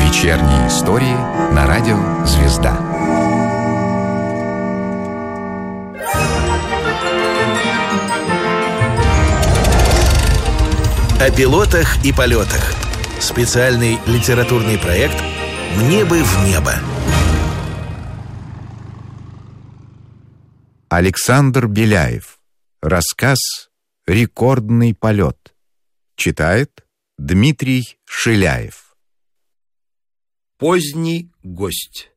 Вечерние истории на радио «Звезда». О пилотах и полетах. Специальный литературный проект «Мне бы в небо». Александр Беляев. Рассказ «Рекордный полет». Читает Дмитрий Шиляев. Поздний гость.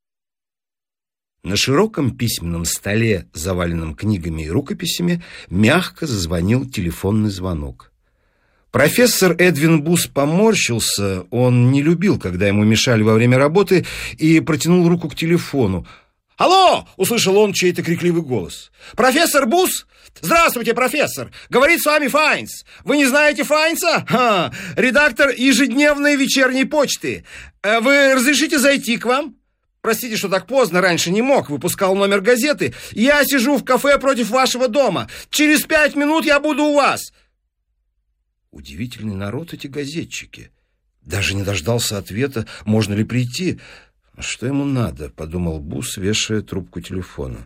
На широком письменном столе, заваленном книгами и рукописями, мягко зазвонил телефонный звонок. Профессор Эдвин Бус поморщился, он не любил, когда ему мешали во время работы, и протянул руку к телефону. «Алло!» — услышал он чей-то крикливый голос. «Профессор Бус? Здравствуйте, профессор! Говорит с вами Файнс. Вы не знаете Файнса? Редактор ежедневной вечерней почты. Вы разрешите зайти к вам? Простите, что так поздно, раньше не мог, выпускал номер газеты. Я сижу в кафе против вашего дома. Через 5 минут я буду у вас». Удивительный народ эти газетчики. Даже не дождался ответа, можно ли прийти. «Что ему надо?» — подумал Бус, вешая трубку телефона.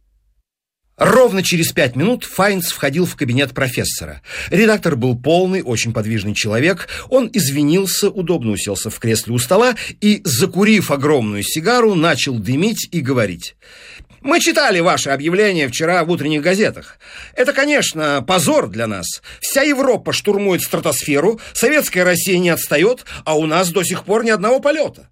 Ровно через 5 минут Файнс входил в кабинет профессора. Редактор был полный, очень подвижный человек. Он извинился, удобно уселся в кресле у стола и, закурив огромную сигару, начал дымить и говорить. «Мы читали ваше объявление вчера в утренних газетах. Это, конечно, позор для нас. Вся Европа штурмует стратосферу, советская Россия не отстает, а у нас до сих пор ни одного полета».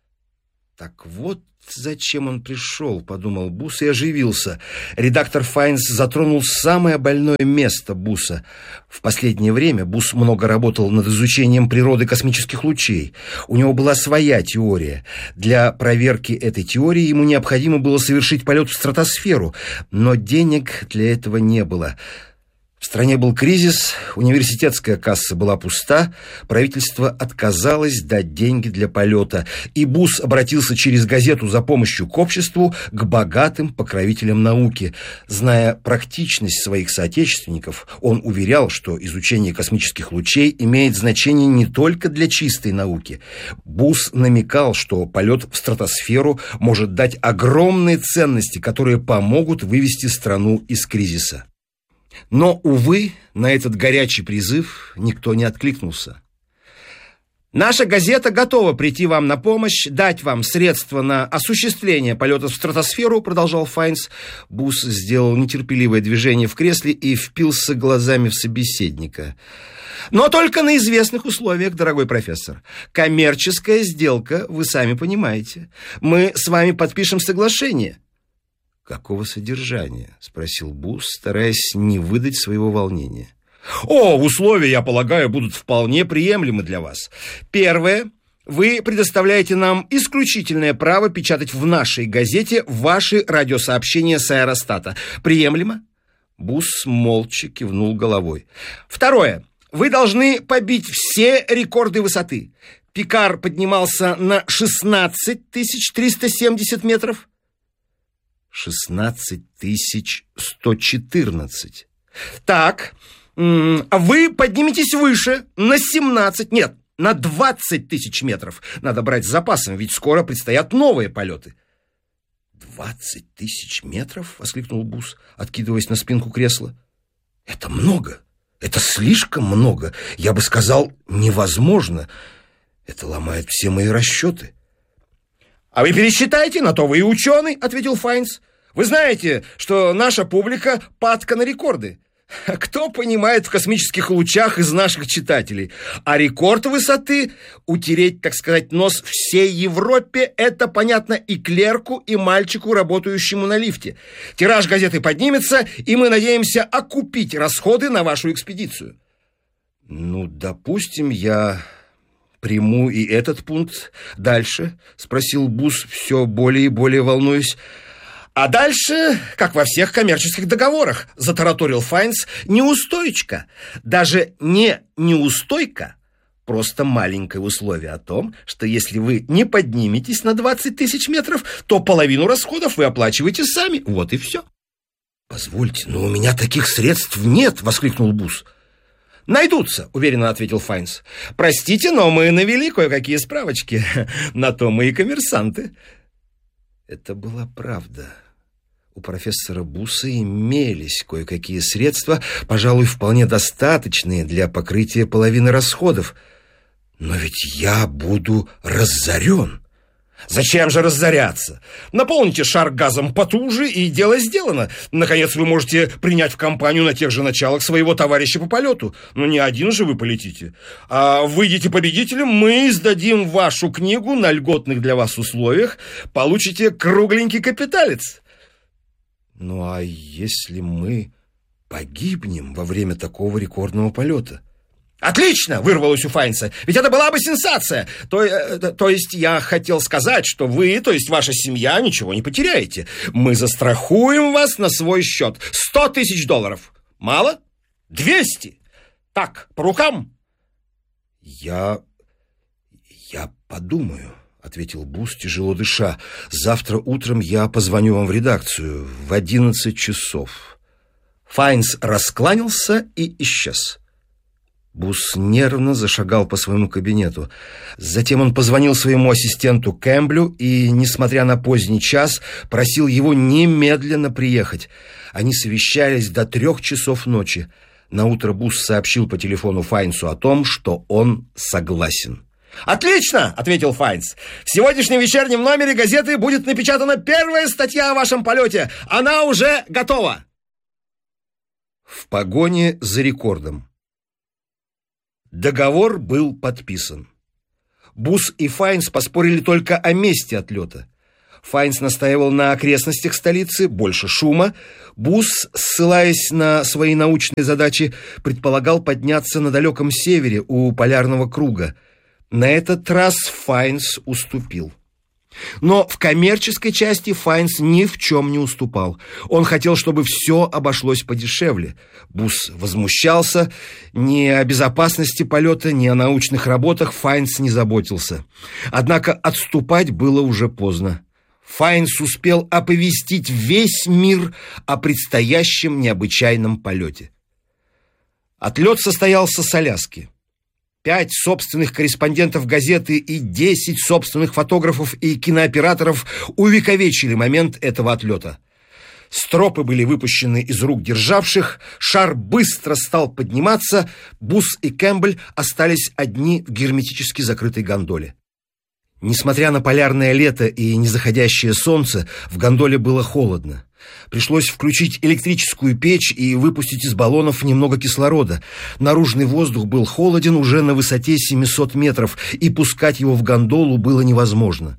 «Так вот зачем он пришел», — подумал Бус и оживился. Редактор Файнс затронул самое больное место Буса. В последнее время Бус много работал над изучением природы космических лучей. У него была своя теория. Для проверки этой теории ему необходимо было совершить полет в стратосферу, но денег для этого не было. В стране был кризис, университетская касса была пуста, правительство отказалось дать деньги для полета, и Бус обратился через газету за помощью к обществу, к богатым покровителям науки. Зная практичность своих соотечественников, он уверял, что изучение космических лучей имеет значение не только для чистой науки. Бус намекал, что полет в стратосферу может дать огромные ценности, которые помогут вывести страну из кризиса. Но, увы, на этот горячий призыв никто не откликнулся. «Наша газета готова прийти вам на помощь, дать вам средства на осуществление полета в стратосферу», продолжал Файнс. Бус сделал нетерпеливое движение в кресле и впился глазами в собеседника. «Но только на известных условиях, дорогой профессор. Коммерческая сделка, вы сами понимаете. Мы с вами подпишем соглашение». «Какого содержания?» — спросил Бус, стараясь не выдать своего волнения. «Условия, я полагаю, будут вполне приемлемы для вас. Первое. Вы предоставляете нам исключительное право печатать в нашей газете ваши радиосообщения с аэростата. Приемлемо?» Бус молча кивнул головой. «Второе. Вы должны побить все рекорды высоты. Пикар поднимался на 16 370 метров. 16 114. Так, вы подниметесь выше, на 17, нет, на 20 тысяч метров. Надо брать с запасом, ведь скоро предстоят новые полеты». 20 тысяч метров? — воскликнул Бус, откидываясь на спинку кресла. «Это много, это слишком много. Я бы сказал, невозможно. Это ломает все мои расчеты». «А вы пересчитайте, на то вы и ученый», — ответил Файнс. «Вы знаете, что наша публика падка на рекорды. Кто понимает в космических лучах из наших читателей? А рекорд высоты — утереть, так сказать, нос всей Европе — это понятно и клерку, и мальчику, работающему на лифте. Тираж газеты поднимется, и мы надеемся окупить расходы на вашу экспедицию». «Ну, допустим, я приму и этот пункт. Дальше?» — спросил Бус, все более и более волнуясь. «А дальше, как во всех коммерческих договорах», — затараторил Файнс, — «неустойка. Даже не неустойка, просто маленькое условие о том, что если вы не подниметесь на 20 тысяч метров, то половину расходов вы оплачиваете сами. Вот и все». «Позвольте, но у меня таких средств нет», — воскликнул Бус. «Найдутся», — уверенно ответил Файнс. «Простите, но мы навели кое-какие справочки. На то мы и коммерсанты». Это была правда. У профессора Буса имелись кое-какие средства, пожалуй, вполне достаточные для покрытия половины расходов. Но ведь я буду разорен. Зачем же разоряться? Наполните шар газом потуже, и дело сделано. Наконец, вы можете принять в компанию на тех же началах своего товарища по полету. Но не один же вы полетите. А выйдете победителем, мы издадим вашу книгу на льготных для вас условиях. Получите кругленький капиталец. Ну, а если мы погибнем во время такого рекордного полета? «Отлично!» — вырвалось у Файнса. «Ведь это была бы сенсация! То есть я хотел сказать, что вы, то есть ваша семья, ничего не потеряете. Мы застрахуем вас на свой счет. $100 000. Мало? 200. Так, по рукам?» Я подумаю», — ответил Бус, тяжело дыша. «Завтра утром я позвоню вам в редакцию в 11 часов». Файнс раскланялся и исчез. Бус нервно зашагал по своему кабинету. Затем он позвонил своему ассистенту Кэмблю и, несмотря на поздний час, просил его немедленно приехать. Они совещались до 3 часов ночи. Наутро Бус сообщил по телефону Файнсу о том, что он согласен. «Отлично!» — ответил Файнс. «В сегодняшнем вечернем номере газеты будет напечатана первая статья о вашем полете. Она уже готова!» В погоне за рекордом. Договор был подписан. Бус и Файнс поспорили только о месте отлета. Файнс настаивал на окрестностях столицы, больше шума. Бус, ссылаясь на свои научные задачи, предполагал подняться на далеком севере у полярного круга. На этот раз Файнс уступил. Но в коммерческой части Файнс ни в чем не уступал. Он хотел, чтобы все обошлось подешевле. Бус возмущался. Ни о безопасности полета, ни о научных работах Файнс не заботился. Однако отступать было уже поздно. Файнс успел оповестить весь мир о предстоящем необычайном полете. Отлет состоялся с Аляски. 5 собственных корреспондентов газеты и 10 собственных фотографов и кинооператоров увековечили момент этого отлета. Стропы были выпущены из рук державших, шар быстро стал подниматься, Бус и Кэмпбелл остались одни в герметически закрытой гондоле. Несмотря на полярное лето и незаходящее солнце, в гондоле было холодно. Пришлось включить электрическую печь и выпустить из баллонов немного кислорода. Наружный воздух был холоден уже на высоте 700 метров, и пускать его в гондолу было невозможно.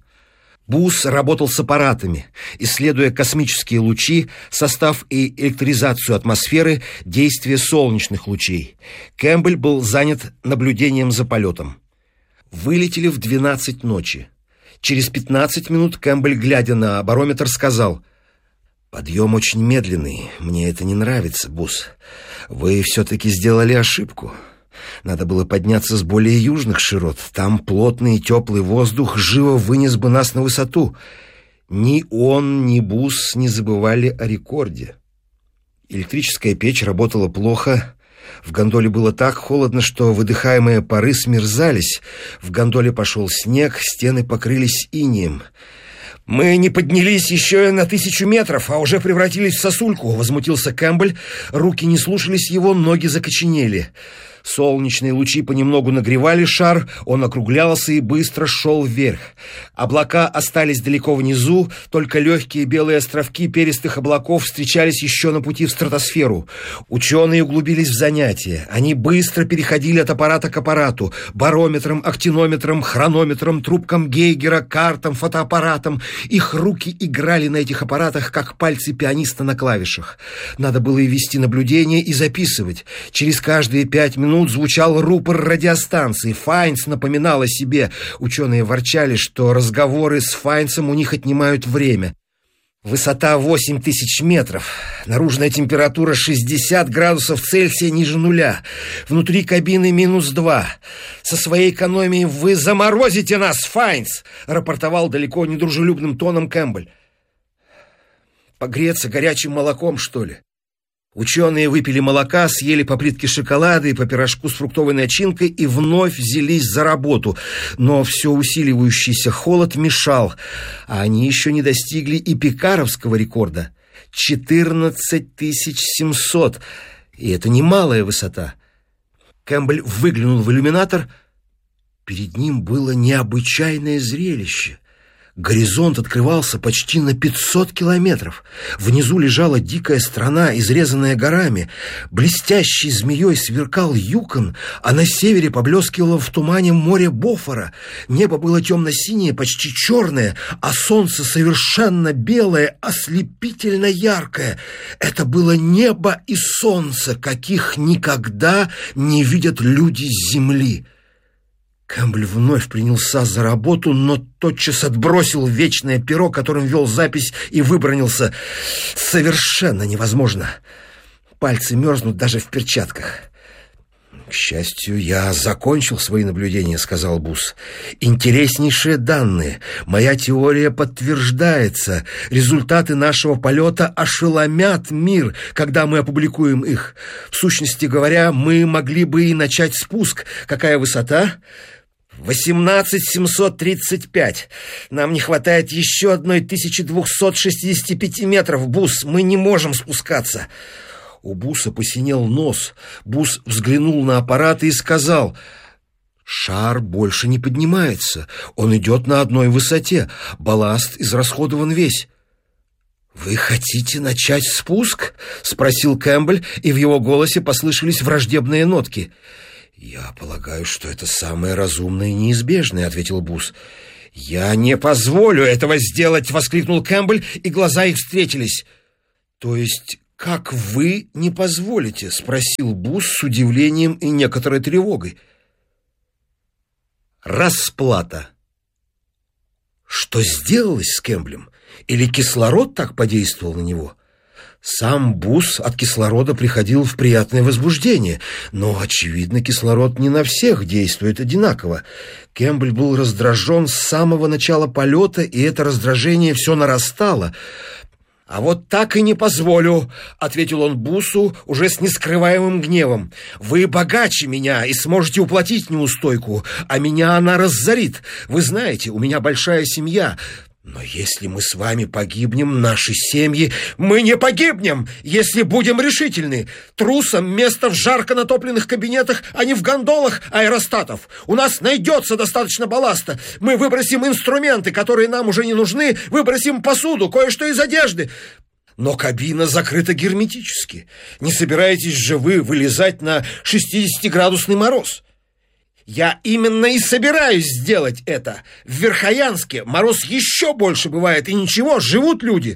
Бус работал с аппаратами, исследуя космические лучи, состав и электризацию атмосферы, действие солнечных лучей. Кэмпбелл был занят наблюдением за полетом. Вылетели в 12 ночи. Через 15 минут Кэмпбелл, глядя на барометр, сказал: «Подъем очень медленный. Мне это не нравится, Бус. Вы все-таки сделали ошибку. Надо было подняться с более южных широт. Там плотный и теплый воздух живо вынес бы нас на высоту». Ни он, ни Бус не забывали о рекорде. Электрическая печь работала плохо. В гондоле было так холодно, что выдыхаемые пары смерзались. В гондоле пошел снег, стены покрылись инеем. «Мы не поднялись еще на 1000 метров, а уже превратились в сосульку», — возмутился Кэмпбелл. Руки не слушались его, ноги закоченели. Солнечные лучи понемногу нагревали шар, он округлялся и быстро шел вверх. Облака остались далеко внизу, только легкие белые островки перистых облаков встречались еще на пути в стратосферу. Ученые углубились в занятия. Они быстро переходили от аппарата к аппарату: барометрам, актинометрам, хронометрам, трубкам Гейгера, картам, фотоаппаратам. Их руки играли на этих аппаратах, как пальцы пианиста на клавишах. Надо было и вести наблюдение, и записывать. Через каждые 5 минут звучал рупор радиостанции. Файнс напоминал о себе. Ученые ворчали, что разговоры с Файнсом у них отнимают время. Высота 8000 метров. Наружная температура 60 градусов Цельсия ниже нуля. Внутри кабины -2. «Со своей экономией вы заморозите нас, Файнс!» — рапортовал далеко недружелюбным тоном Кэмпбелл. «Погреться горячим молоком, что ли?» Ученые выпили молока, съели по плитке шоколада и по пирожку с фруктовой начинкой и вновь взялись за работу. Но все усиливающийся холод мешал, а они еще не достигли и пикаровского рекорда. 14 700, и это немалая высота. Кэмпбелл выглянул в иллюминатор. Перед ним было необычайное зрелище. Горизонт открывался почти на 500 километров. Внизу лежала дикая страна, изрезанная горами. Блестящей змеей сверкал Юкон, а на севере поблескивало в тумане море Бофора. Небо было темно-синее, почти черное, а солнце совершенно белое, ослепительно яркое. Это было небо и солнце, каких никогда не видят люди с земли. Кэмпбелл вновь принялся за работу, но тотчас отбросил вечное перо, которым вел запись, и выбранился. Совершенно невозможно. Пальцы мерзнут даже в перчатках. «К счастью, я закончил свои наблюдения», — сказал Бус. «Интереснейшие данные. Моя теория подтверждается. Результаты нашего полета ошеломят мир, когда мы опубликуем их. В сущности говоря, мы могли бы и начать спуск. Какая высота?» 18 735. Нам не хватает еще 1265 метров, Бус. Мы не можем спускаться. У Буса посинел нос. Бус взглянул на аппарат и сказал: «Шар больше не поднимается. Он идет на одной высоте. Балласт израсходован весь». «Вы хотите начать спуск?» — спросил Кэмпбелл, и в его голосе послышались враждебные нотки. «Я полагаю, что это самое разумное и неизбежное», — ответил Бус. «Я не позволю этого сделать!» — воскликнул Кэмпбелл, и глаза их встретились. «То есть как вы не позволите?» — спросил Бус с удивлением и некоторой тревогой. Расплата. Что сделалось с Кэмпбеллом? Или кислород так подействовал на него? Сам Бус от кислорода приходил в приятное возбуждение, но, очевидно, кислород не на всех действует одинаково. Кэмпбелл был раздражен с самого начала полета, и это раздражение все нарастало. «А вот так и не позволю», — ответил он Бусу уже с нескрываемым гневом. «Вы богаче меня и сможете уплатить неустойку, а меня она разорит. Вы знаете, у меня большая семья». «Но если мы с вами погибнем, наши семьи...» «Мы не погибнем, если будем решительны. Трусам место в жарко натопленных кабинетах, а не в гондолах аэростатов. У нас найдется достаточно балласта. Мы выбросим инструменты, которые нам уже не нужны, выбросим посуду, кое-что из одежды. Но кабина закрыта герметически. Не собираетесь же вы вылезать на 60-градусный мороз?» «Я именно и собираюсь сделать это. В Верхоянске мороз еще больше бывает, и ничего, живут люди».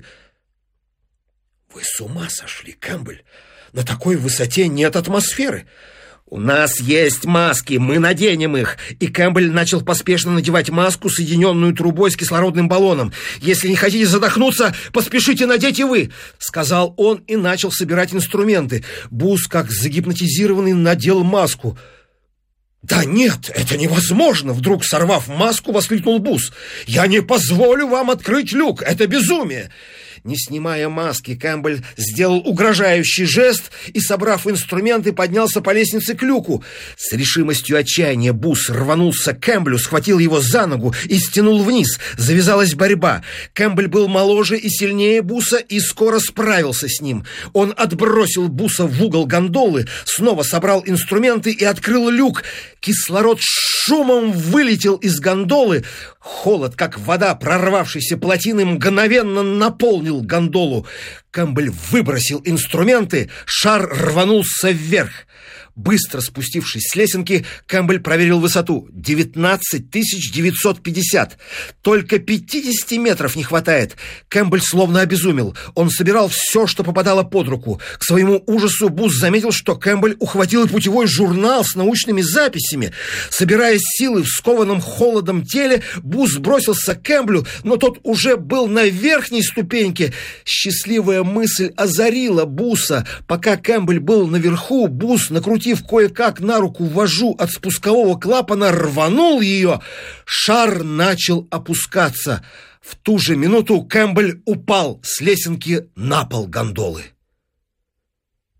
«Вы с ума сошли, Кэмпбелл? На такой высоте нет атмосферы». «У нас есть маски, мы наденем их». И Кэмпбелл начал поспешно надевать маску, соединенную трубой с кислородным баллоном. «Если не хотите задохнуться, поспешите надеть и вы», — сказал он и начал собирать инструменты. Бус, как загипнотизированный, надел маску. «Да нет, это невозможно!» — вдруг сорвав маску, воскликнул Бус. «Я не позволю вам открыть люк! Это безумие!» Не снимая маски, Кэмпбелл сделал угрожающий жест и, собрав инструменты, поднялся по лестнице к люку. С решимостью отчаяния Бус рванулся к Кэмпбеллу, схватил его за ногу и стянул вниз. Завязалась борьба. Кэмпбелл был моложе и сильнее Буса и скоро справился с ним. Он отбросил Буса в угол гондолы, снова собрал инструменты и открыл люк. Кислород шумом вылетел из гондолы. Холод, как вода прорвавшейся плотины, мгновенно наполнил гондолу. Кэмпбелл выбросил инструменты, шар рванулся вверх. Быстро спустившись с лесенки, Кэмпбелл проверил высоту. 19 950. Только 50 метров не хватает. Кэмпбелл словно обезумел. Он собирал все, что попадало под руку. К своему ужасу Бус заметил, что Кэмпбелл ухватил и путевой журнал с научными записями. Собирая силы в скованном холодом теле, Бус бросился к Кэмпбеллу, но тот уже был на верхней ступеньке. Счастливая мысль озарила Буса. Пока Кэмпбелл был наверху, Бус, накрутив кое-как на руку вожжу от спускового клапана, рванул ее. Шар начал опускаться. В ту же минуту Кэмпбелл упал с лесенки на пол гондолы.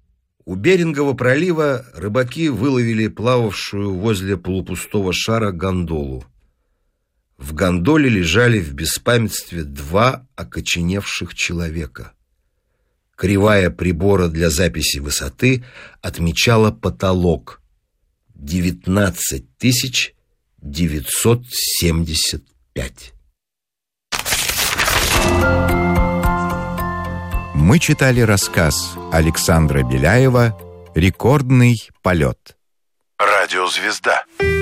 У Берингова пролива рыбаки выловили плававшую возле полупустого шара гондолу. В гондоле лежали в беспамятстве 2 окоченевших человека. Кривая прибора для записи высоты отмечала потолок 19 975. Мы читали рассказ Александра Беляева «Рекордный полет». Радиозвезда.